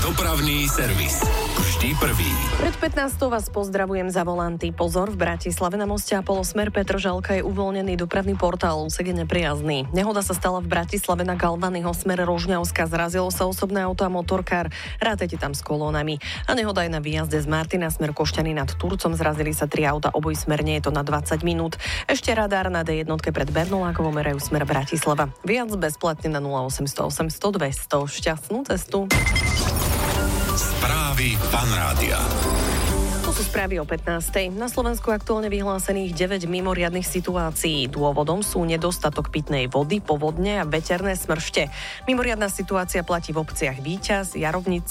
Dopravný servis. Vždy prvý. Pred 15. vás pozdravujem za volanty. Pozor, v Bratislave na moste Apollo smer Petržalka je uvoľnený dopravný portál, úsek je nepriazný. Nehoda sa stala v Bratislave na Galvanyho smer Rožňavska. Zrazilo sa osobné auto a motorkár. Rátajte tam s kolónami. A nehoda aj na výjazde z Martina smer Košťany nad Turcom. Zrazili sa 3 auta, obojsmerne je to na 20 minút. Ešte radár na D1 pred Bernolákovom merajú smer Bratislava. Viac bezplatne na 0800 800 200. Šťastnú cestu. Správy Fanrádia. To sú správy o 15. Na Slovensku aktuálne vyhlásených 9 mimoriadnych situácií. Dôvodom sú nedostatok pitnej vody, povodne a veterné smršte. Mimoriadna situácia platí v obciach Víťaz, Jarovnica,